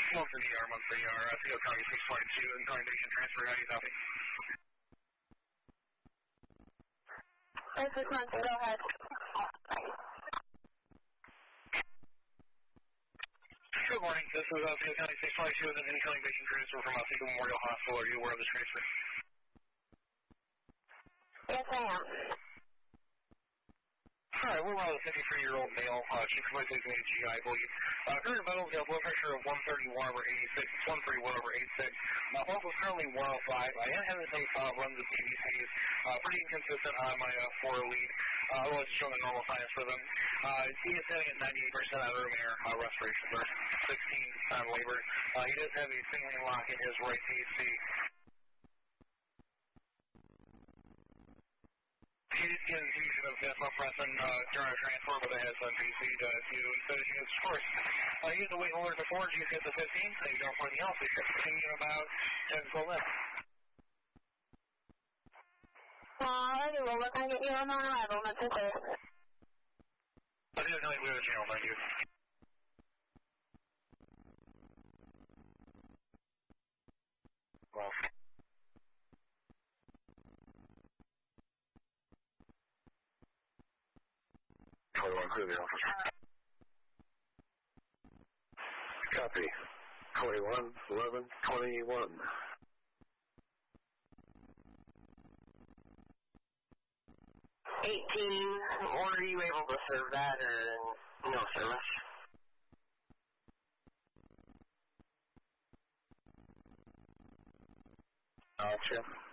Monthly ER, CO County 622, incoming patient transfer, how do you copy? This is Monty, go ahead. Good morning, this is CO County 622 with an incoming patient transfer from Osceola Memorial Hospital. Are you aware of this transfer? Yes, I am. Alright, we're around a 53-year-old male, chief complaint is GI bleed. Current vitals got blood pressure of 131 over 86, 131 over 86. Pulse is currently 105. I am having the same runs of PVCs, pretty inconsistent on my 4 lead. Otherwise, it's showing the normal signs for them. He is having a 98% out of room air respiration, there's 16 on labor. He does have a signaling lock in his right AC. He did get an infusion of desmopressin during a transport, but that has been PC'd due to infection of his course. You get the weight alert to 4, you get the 15, so you don't find anything else. You should see in about 10 to 12 minutes. Alrighty, well, we're going to get you on arrival, Mr. Sir. I think I'll leave the channel, thank you. Well. To the officer. Copy. 21, 11, 21. 18, or are you able to serve that or no service? Gotcha.